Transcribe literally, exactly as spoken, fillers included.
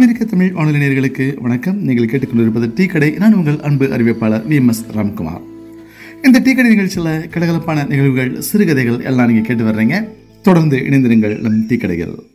அமெரிக்க தமிழ் வானொலி நேயர்களுக்கு வணக்கம். நீங்கள் கேட்டுக்கொண்டிருப்பது டீ கடை. நான் உங்கள் அன்பு அறிவிப்பாளர் வி எம் எஸ் ராம்குமார். இந்த டீ கடை நிகழ்ச்சியில் கடகலப்பான நிகழ்வுகள், சிறுகதைகள் எல்லாம் நீங்கள் கேட்டு வர்றீங்க. தொடர்ந்து இணைந்திருங்கள் நம் டீ கடைகள்.